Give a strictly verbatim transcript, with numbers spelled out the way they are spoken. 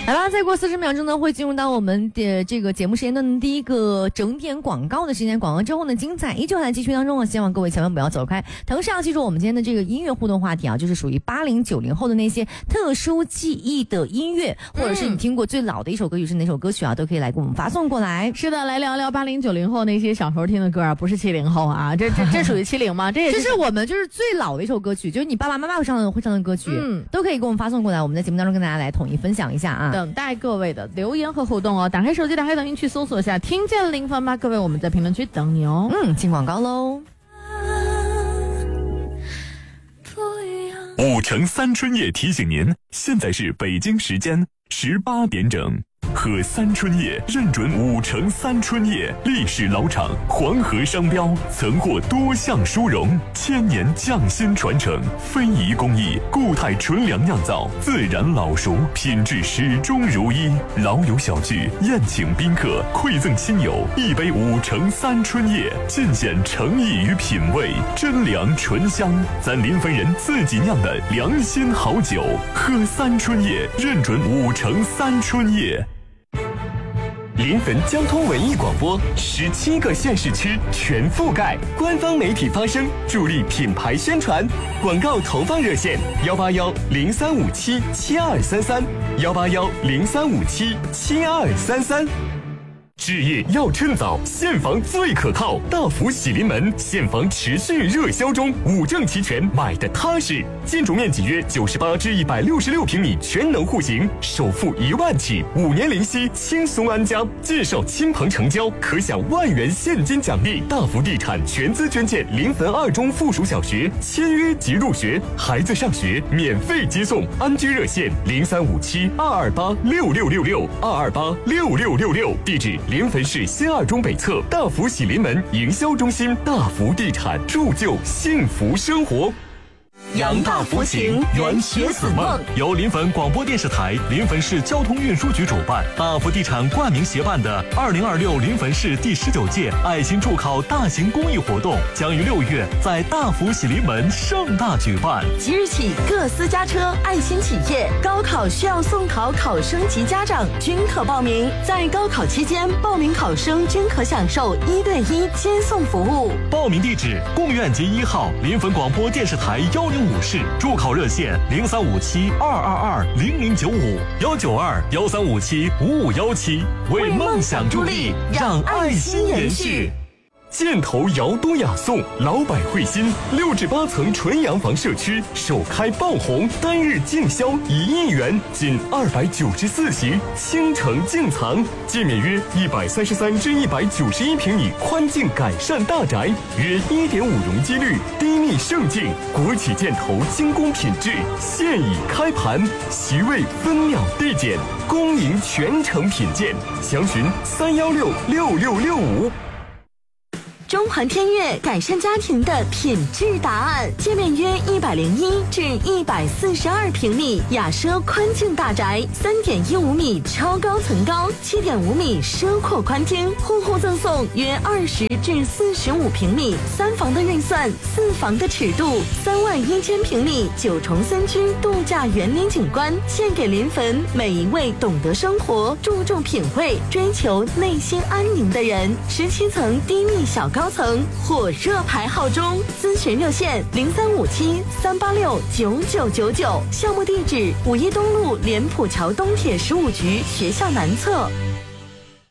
好啦，再过四十秒钟呢，会进入到我们的这个节目时间段的第一个整点广告的时间。广告之后呢，精彩依旧还在继续当中啊！希望各位千万不要走开。同时要记住，我们今天的这个音乐互动话题啊，就是属于八零九零后的那些特殊记忆的音乐，或者是你听过最老的一首歌曲是哪首歌曲啊，都可以来给我们发送过来。 是的，来聊聊八零九零后那些小时候听的歌啊，不是七零后啊，这这这属于七零吗？这也这是我们就是最老的一首歌曲，就是你爸爸妈妈会唱的会唱的歌曲， 嗯， 都可以给我们发送过来，我们在节目当中跟大家来统一分享一下啊。 等待各位的留言和互动哦，打开手机，打开抖音去搜索一下听见零分吧，各位我们在评论区等你哦。 嗯，进广告喽。 五城三春叶提醒您，现在是北京时间十八点整。喝三春叶认准五城三春叶，历史老厂，黄河商标，曾获多项殊荣，千年匠心传承，非遗工艺，固态纯粮酿造，自然老熟，品质始终如一。老友小聚，宴请宾客，馈赠亲友，一杯五城三春叶，尽显诚意与品味，真粮醇香，咱临汾人自己酿的良心好酒。喝三春叶认准五城三春叶。临汾交通文艺广播，十七个县市区全覆盖，官方媒体发声，助力品牌宣传。广告投放热线：幺八幺零三五七七二三三，幺八幺零三五七七二三三。置业要趁早，现房最可靠。大福喜临门，现房持续热销中，五证齐全，买的踏实。建筑面积约九十八至一百六十六平米，全能户型，首付一万起，五年零息，轻松安家。介绍亲朋成交，可享万元现金奖励。大福地产全资捐建临汾二中附属小学，签约即入学，孩子上学免费接送。安居热线零三五七二二八六六六六二二八六六六六，地址。临汾市新二中北侧大福喜临门营销中心，大福地产铸就幸福生活。 扬大福情，圆学子梦。 由临汾广播电视台、临汾市交通运输局主办，大福地产冠名协办的二零二六临汾市第十九届爱心助考大型公益活动，将于六月在大福喜临门盛大举办。 即日起，各私家车、爱心企业、高考需要送考考生及家长均可报名。在高考期间，报名考生均可享受一对一接送服务。 报名地址：贡院街一号临汾广播电视台幺零五室，助考热线零三五七二二二零零九五幺九二幺三五七五五幺七，为梦想助力，让爱心延续。箭头瑶多雅颂，老百惠心，六至八层纯洋房社区首开爆红，单日净销一亿元，仅二百九十四席，倾城净藏，界面约一百三十三至一百九十一平米，宽净改善大宅，约一点五容积率，低密胜境，国企箭头精工品质，现已开盘，席位分秒递减，恭迎全程品鉴，详询三幺六六六六五。 中环天悦改善家庭的品质答案，界面约一百零一至一百四十二平米，雅奢宽净大宅，三点一五米超高层高，七点五米奢阔宽厅，户户赠送约二十至四十五平米，三房的运算，四房的尺度，三万一千平米九重三居度假园林景观，献给临汾每一位懂得生活、注重品味、追求内心安宁的人。十七层低密小高。高层火热排号中，咨询热线零三五七三八六九九九九，项目地址五一东路莲浦桥东铁十五局学校南侧。